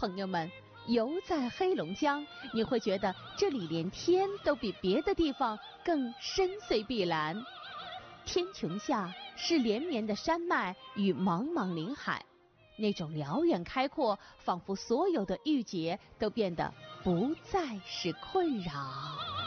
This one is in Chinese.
朋友们，游在黑龙江，你会觉得这里连天都比别的地方更深邃碧蓝。天穹下是连绵的山脉与茫茫林海，那种辽远开阔，仿佛所有的郁结都变得不再是困扰。